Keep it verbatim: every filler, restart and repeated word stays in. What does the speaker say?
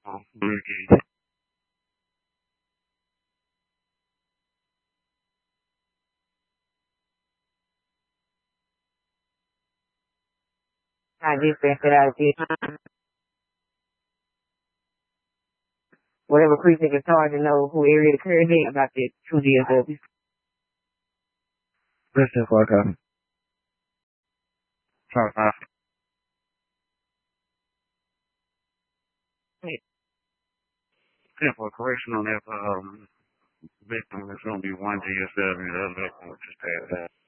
Oh, okay. I just think that I did whatever precinct is charged to know who area the current in about the two D S W. Let's just work on it. Yeah, for correction on that, um, victim, it's going to be one G S W, the other one will just pass out.